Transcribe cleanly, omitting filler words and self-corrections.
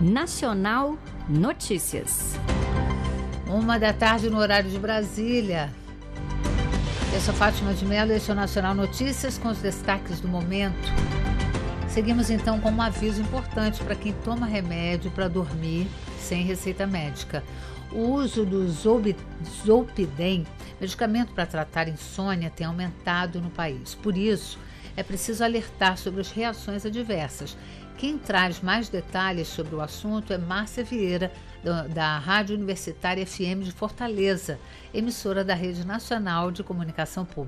Nacional Notícias. 13h no horário de Brasília. Eu sou Fátima de Mello e este é o Nacional Notícias com os destaques do momento. Seguimos então com um aviso importante para quem toma remédio para dormir sem receita médica. O uso do Zolpidem, medicamento para tratar insônia, tem aumentado no país. Por isso, é preciso alertar sobre as reações adversas. Quem traz mais detalhes sobre o assunto é Márcia Vieira, da Rádio Universitária FM de Fortaleza, emissora da Rede Nacional de Comunicação Pública.